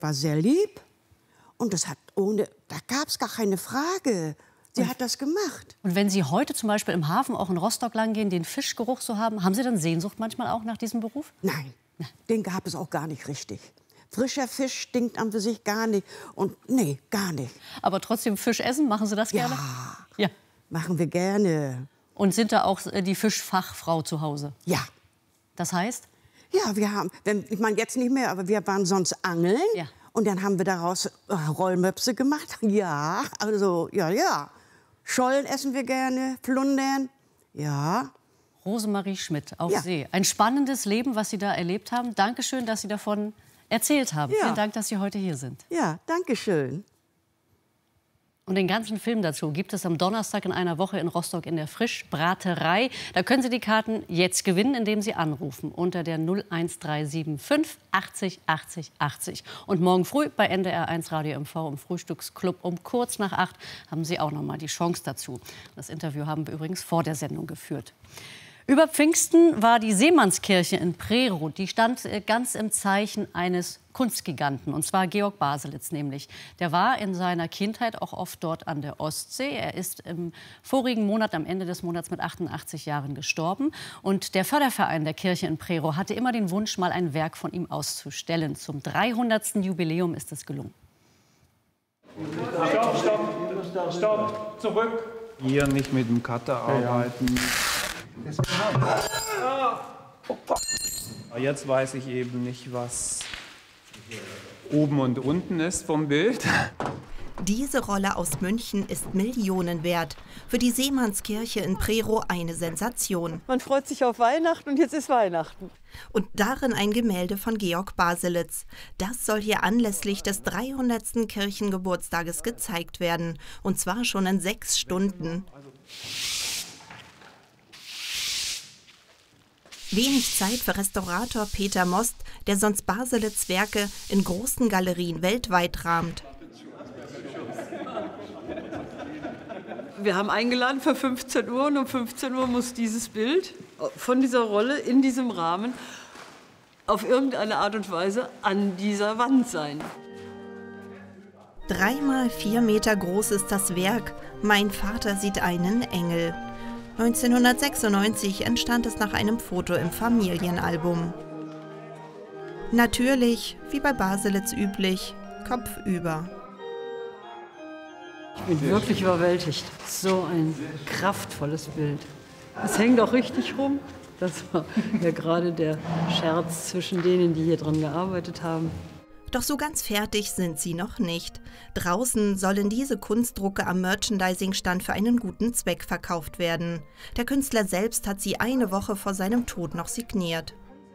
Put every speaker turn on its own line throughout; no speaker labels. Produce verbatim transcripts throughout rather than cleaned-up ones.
war sehr lieb. Und das hat ohne, da gab es gar keine Frage. Sie
und,
hat das gemacht.
Und wenn Sie heute zum Beispiel im Hafen auch in Rostock lang gehen, den Fischgeruch so haben, haben Sie dann Sehnsucht manchmal auch nach diesem Beruf?
Nein, den gab es auch gar nicht richtig. Frischer Fisch stinkt an für sich gar nicht. Und nee, gar nicht.
Aber trotzdem Fisch essen, machen Sie das gerne?
Ja,
ja.
machen wir gerne.
Und sind da auch die Fischfachfrau zu Hause?
Ja.
Das heißt?
Ja, wir haben, wenn, ich meine jetzt nicht mehr, aber wir waren sonst angeln.
Ja.
Und dann haben wir daraus äh, Rollmöpse gemacht. Ja, also, ja, ja. Schollen essen wir gerne, Flundern, ja.
Rosemarie Schmidt auf
ja.
See. Ein spannendes Leben, was Sie da erlebt haben. Dankeschön, dass Sie davon erzählt haben.
Ja.
Vielen Dank, dass Sie heute hier sind.
Ja, danke schön.
Und den ganzen Film dazu gibt es am Donnerstag in einer Woche in Rostock in der Frischbraterei. Da können Sie die Karten jetzt gewinnen, indem Sie anrufen unter der null eins drei sieben fünf achtzig achtzig achtzig. Und morgen früh bei N D R eins Radio M V im Frühstücksclub um kurz nach acht haben Sie auch noch mal die Chance dazu. Das Interview haben wir übrigens vor der Sendung geführt. Über Pfingsten war die Seemannskirche in Prerow. Die stand ganz im Zeichen eines Kunstgiganten, und zwar Georg Baselitz nämlich. Der war in seiner Kindheit auch oft dort an der Ostsee. Er ist im vorigen Monat, am Ende des Monats, mit achtundachtzig Jahren gestorben. Und der Förderverein der Kirche in Prerow hatte immer den Wunsch, mal ein Werk von ihm auszustellen. Zum dreihundertsten Jubiläum ist es gelungen.
Stopp, stopp, stopp, zurück. Hier nicht mit dem Cutter arbeiten. Jetzt weiß ich eben nicht, was oben und unten ist vom Bild.
Diese Rolle aus München ist Millionen wert. Für die Seemannskirche in Prerow eine Sensation.
Man freut sich auf Weihnachten und jetzt ist Weihnachten.
Und darin ein Gemälde von Georg Baselitz. Das soll hier anlässlich des dreihundertsten Kirchengeburtstages gezeigt werden. Und zwar schon in sechs Stunden. Wenig Zeit für Restaurator Peter Most, der sonst Baselitz' Werke in großen Galerien weltweit rahmt.
Wir haben eingeladen für fünfzehn Uhr und um fünfzehn Uhr muss dieses Bild von dieser Rolle in diesem Rahmen auf irgendeine Art und Weise an dieser Wand sein.
Dreimal vier Meter groß ist das Werk. Mein Vater sieht einen Engel. neunzehnhundertsechsundneunzig entstand es nach einem Foto im Familienalbum. Natürlich, wie bei Baselitz üblich, kopfüber.
Ich bin wirklich überwältigt. So ein kraftvolles Bild. Es hängt auch richtig rum. Das war ja gerade der Scherz zwischen denen, die hier dran gearbeitet haben.
Doch so ganz fertig sind sie noch nicht. Draußen sollen diese Kunstdrucke am Merchandising-Stand für einen guten Zweck verkauft werden. Der Künstler selbst hat sie eine Woche vor seinem Tod noch signiert.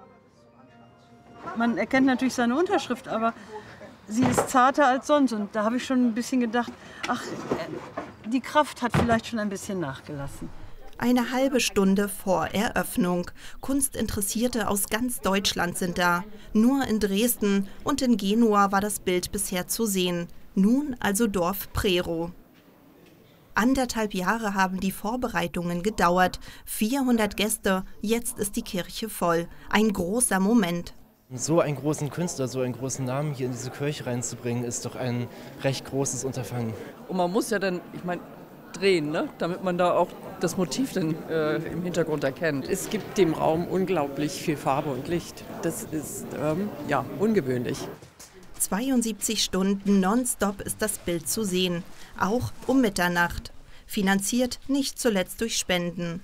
Man erkennt natürlich seine Unterschrift, aber sie ist zarter als sonst. Und da habe ich schon ein bisschen gedacht, ach, die Kraft hat vielleicht schon ein bisschen nachgelassen.
Eine halbe Stunde vor Eröffnung. Kunstinteressierte aus ganz Deutschland sind da. Nur in Dresden und in Genua war das Bild bisher zu sehen. Nun also Dorf Prerow. Anderthalb Jahre haben die Vorbereitungen gedauert. vierhundert Gäste, jetzt ist die Kirche voll. Ein großer Moment.
So einen großen Künstler, so einen großen Namen hier in diese Kirche reinzubringen, ist doch ein recht großes Unterfangen.
Und man muss ja dann, ich meine, drehen, ne? Damit man da auch das Motiv dann äh, im Hintergrund erkennt. Es gibt dem Raum unglaublich viel Farbe und Licht. Das ist ähm, ja ungewöhnlich.
zweiundsiebzig Stunden nonstop ist das Bild zu sehen, auch um Mitternacht. Finanziert nicht zuletzt durch Spenden.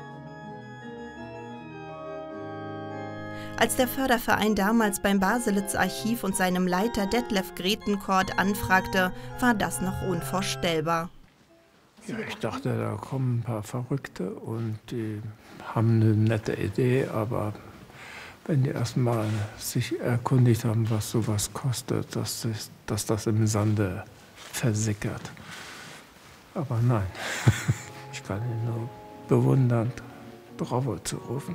Als der Förderverein damals beim Baselitz Archiv und seinem Leiter Detlef Gretenkort anfragte, war das noch unvorstellbar.
Ja, ich dachte, da kommen ein paar Verrückte und die haben eine nette Idee, aber wenn die erst mal sich erkundigt haben, was sowas kostet, dass, dass das im Sande versickert. Aber nein, ich kann ihn nur bewundernd Bravo zurufen.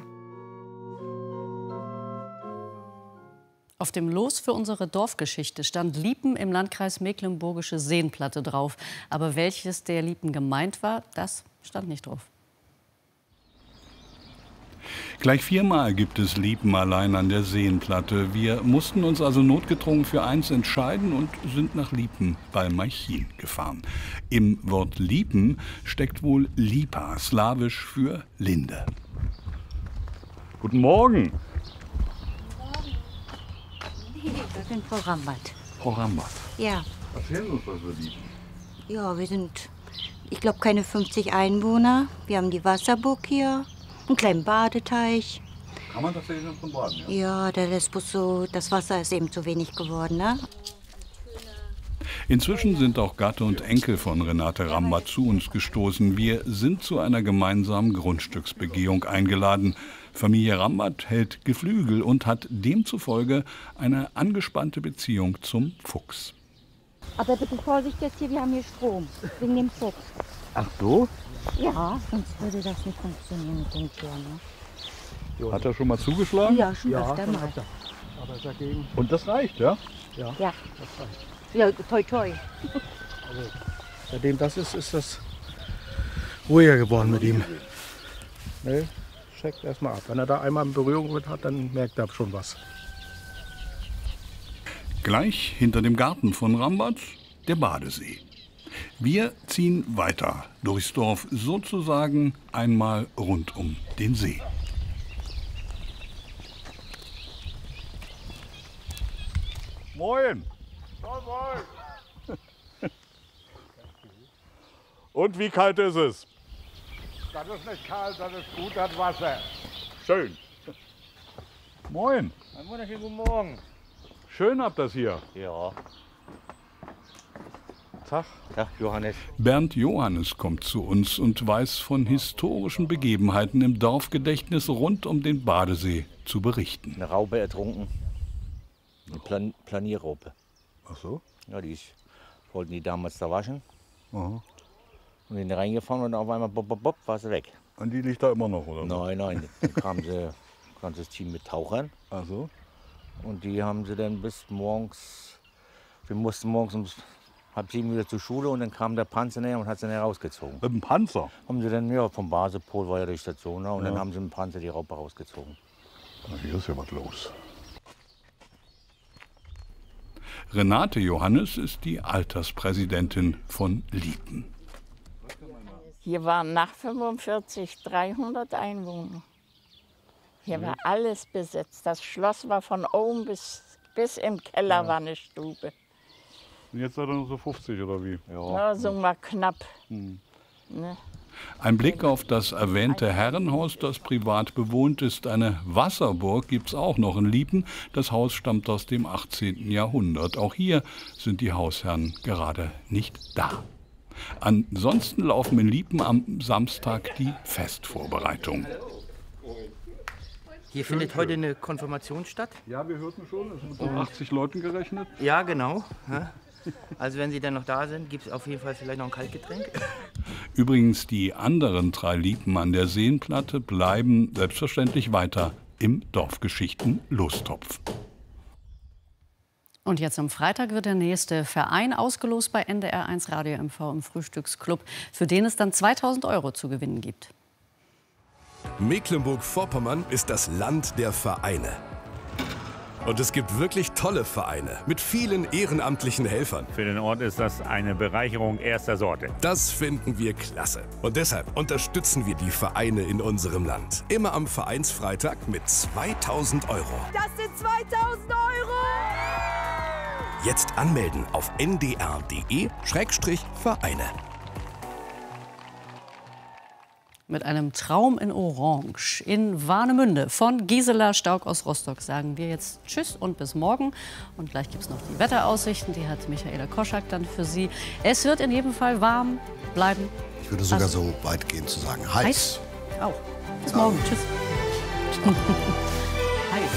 Auf dem Los für unsere Dorfgeschichte stand Liepen im Landkreis Mecklenburgische Seenplatte drauf. Aber welches der Liepen gemeint war, das stand nicht drauf.
Gleich viermal gibt es Liepen allein an der Seenplatte. Wir mussten uns also notgedrungen für eins entscheiden und sind nach Liepen bei Malchin gefahren. Im Wort Liepen steckt wohl Lipa, slawisch für Linde. Guten Morgen.
Das sind Frau Rambat.
Frau Rambat.
Ja.
Erzählen Sie uns was über Liepen.
Ja, wir sind, ich glaube, keine fünfzig Einwohner. Wir haben die Wasserburg hier, einen kleinen Badeteich.
Kann man das sehen zum Baden, ja?
Ja, der Lesbos so, das Wasser ist eben zu wenig geworden, ne?
Inzwischen sind auch Gatte und Enkel von Renate Rambat zu uns gestoßen. Wir sind zu einer gemeinsamen Grundstücksbegehung eingeladen. Familie Rambat hält Geflügel und hat demzufolge eine angespannte Beziehung zum Fuchs.
Aber bitte Vorsicht jetzt hier, wir haben hier Strom, wegen dem Fuchs.
Ach so?
Ja, sonst würde das nicht funktionieren mit dem Tier, ne?
Hat er schon mal zugeschlagen?
Ja, schon
Ja,
öfter
schon
mal.
öfter. Aber dagegen,
Und das reicht, ja?
ja,
Ja,
das reicht.
ja, toi toi.
Also, seitdem das ist, ist das ruhiger geworden mit ihm. Ne? Checkt erstmal ab. Wenn er da einmal in Berührung mit hat, dann merkt er schon was.
Gleich hinter dem Garten von Rambat der Badesee. Wir ziehen weiter durchs Dorf, sozusagen einmal rund um den See. Moin! Und wie kalt ist es?
Das ist nicht kalt, das ist gut, das Wasser.
Schön. Moin.
Einen wunderschönen guten Morgen.
Schön habt das hier.
Ja. Tag. Tag, Johannes.
Bernd Johannes kommt zu uns und weiß von historischen Begebenheiten im Dorfgedächtnis rund um den Badesee zu berichten.
Eine Raupe ertrunken. Eine Plan Planierraupe.
Ach so?
Ja, die ist, wollten die damals da waschen.
Aha.
Und in den reingefahren und auf einmal bop, bop, bop, war sie weg.
Und die liegt da immer noch, oder?
Nein, nein. Dann kam sie, ganzes Team mit Tauchern.
Ach so?
Und die haben sie dann bis morgens, wir mussten morgens um halb sieben wieder zur Schule und dann kam der Panzer näher und hat sie näher rausgezogen.
Mit dem Panzer?
Haben sie dann, ja, vom Basepol war ja die Station, ne? Und
Ja.
dann haben sie mit dem Panzer die Raupe rausgezogen.
Na, hier ist ja was los. Renate Johannes ist die Alterspräsidentin von Liepen.
Hier waren nach fünfundvierzig dreihundert Einwohner. Hier war alles besetzt. Das Schloss war von oben bis, bis im Keller
Ja.
war eine Stube.
Und jetzt seid ihr noch so fünfzig oder wie?
Ja, so mal knapp.
Hm.
Ne?
Ein Blick auf das erwähnte Herrenhaus, das privat bewohnt ist. Eine Wasserburg gibt es auch noch in Liepen. Das Haus stammt aus dem achtzehnten Jahrhundert. Auch hier sind die Hausherren gerade nicht da. Ansonsten laufen in Liepen am Samstag die Festvorbereitungen.
Hier findet heute eine Konfirmation statt.
Ja, wir hörten schon, es sind mit achtzig Leuten gerechnet.
Ja, genau. Ja. Also wenn Sie dann noch da sind, gibt es auf jeden Fall vielleicht noch ein Kaltgetränk.
Übrigens, die anderen drei Liepen an der Seenplatte bleiben selbstverständlich weiter im Dorfgeschichten-Lostopf.
Und jetzt am Freitag wird der nächste Verein ausgelost bei N D R eins Radio M V im Frühstücksclub, für den es dann zweitausend Euro zu gewinnen gibt.
Mecklenburg-Vorpommern ist das Land der Vereine. Und es gibt wirklich tolle Vereine mit vielen ehrenamtlichen Helfern.
Für den Ort ist das eine Bereicherung erster Sorte.
Das finden wir klasse. Und deshalb unterstützen wir die Vereine in unserem Land. Immer am Vereinsfreitag mit zweitausend Euro.
Das sind zweitausend Euro!
Jetzt anmelden auf n d r punkt d e Schrägstrich Vereine.
Mit einem Traum in Orange in Warnemünde von Gisela Staug aus Rostock sagen wir jetzt Tschüss und bis morgen. Und gleich gibt es noch die Wetteraussichten, die hat Michaela Koschak dann für Sie. Es wird in jedem Fall warm bleiben.
Ich würde sogar
Also,
so weit gehen zu sagen, heiß.
heiß. Auch. Bis morgen. Tschüss. Heiß.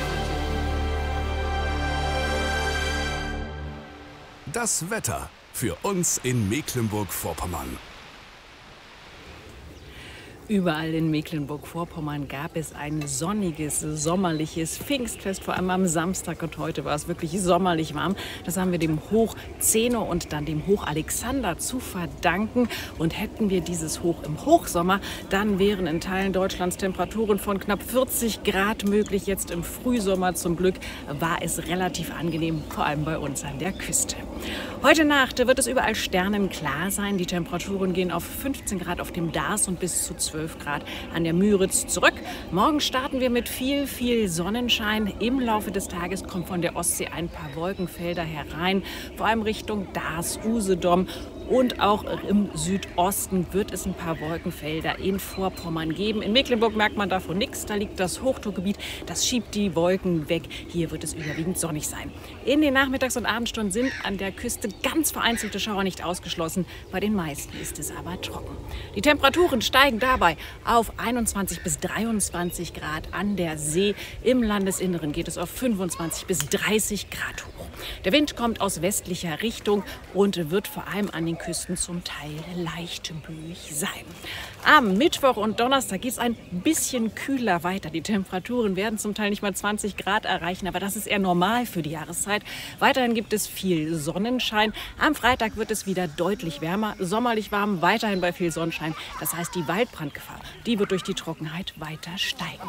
Das Wetter für uns in Mecklenburg-Vorpommern.
Überall in Mecklenburg-Vorpommern gab es ein sonniges, sommerliches Pfingstfest, vor allem am Samstag. Und heute war es wirklich sommerlich warm. Das haben wir dem Hoch Zeno und dann dem Hoch Alexander zu verdanken. Und hätten wir dieses Hoch im Hochsommer, dann wären in Teilen Deutschlands Temperaturen von knapp vierzig Grad möglich. Jetzt im Frühsommer zum Glück war es relativ angenehm, vor allem bei uns an der Küste. Heute Nacht wird es überall sternenklar sein. Die Temperaturen gehen auf fünfzehn Grad auf dem Dars und bis zu zwölf Grad an der Müritz zurück. Morgen starten wir mit viel, viel Sonnenschein. Im Laufe des Tages kommen von der Ostsee ein paar Wolkenfelder herein, vor allem Richtung Dars, Usedom. Und auch im Südosten wird es ein paar Wolkenfelder in Vorpommern geben. In Mecklenburg merkt man davon nichts. Da liegt das Hochdruckgebiet, das schiebt die Wolken weg. Hier wird es überwiegend sonnig sein. In den Nachmittags- und Abendstunden sind an der Küste ganz vereinzelte Schauer nicht ausgeschlossen. Bei den meisten ist es aber trocken. Die Temperaturen steigen dabei auf einundzwanzig bis dreiundzwanzig Grad an der See. Im Landesinneren geht es auf fünfundzwanzig bis dreißig Grad hoch. Der Wind kommt aus westlicher Richtung und wird vor allem an den Küsten zum Teil leicht böig sein. Am Mittwoch und Donnerstag geht es ein bisschen kühler weiter. Die Temperaturen werden zum Teil nicht mal zwanzig Grad erreichen, aber das ist eher normal für die Jahreszeit. Weiterhin gibt es viel Sonnenschein. Am Freitag wird es wieder deutlich wärmer, sommerlich warm, weiterhin bei viel Sonnenschein. Das heißt, die Waldbrandgefahr, die wird durch die Trockenheit weiter steigen.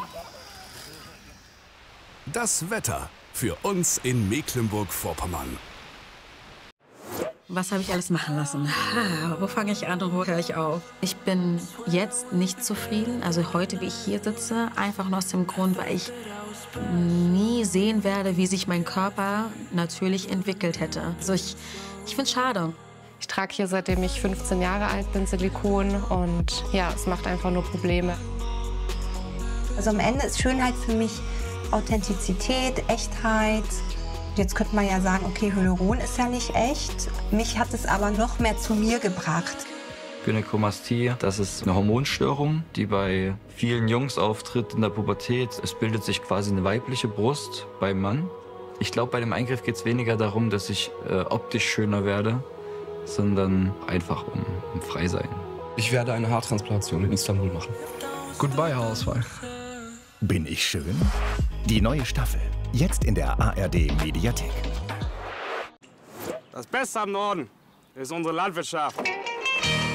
Das Wetter für uns in Mecklenburg-Vorpommern.
Was habe ich alles machen lassen? Ah, wo fange ich an und wo höre ich auf? Ich bin jetzt nicht zufrieden, also heute, wie ich hier sitze, einfach nur aus dem Grund, weil ich nie sehen werde, wie sich mein Körper natürlich entwickelt hätte. Also ich, ich finde es schade.
Ich trage hier, seitdem ich fünfzehn Jahre alt bin, Silikon und ja, es macht einfach nur Probleme.
Also am Ende ist Schönheit für mich Authentizität, Echtheit. Jetzt könnte man ja sagen, okay, Hyaluron ist ja nicht echt. Mich hat es aber noch mehr zu mir gebracht.
Gynäkomastie, das ist eine Hormonstörung, die bei vielen Jungs auftritt in der Pubertät. Es bildet sich quasi eine weibliche Brust beim Mann. Ich glaube, bei dem Eingriff geht es weniger darum, dass ich äh, optisch schöner werde, sondern einfach um, um frei sein.
Ich werde eine Haartransplantation in Istanbul machen. Goodbye, Haarausfall.
Bin ich schön? Die neue Staffel. Jetzt in der A R D-Mediathek.
Das Beste am Norden ist unsere Landwirtschaft.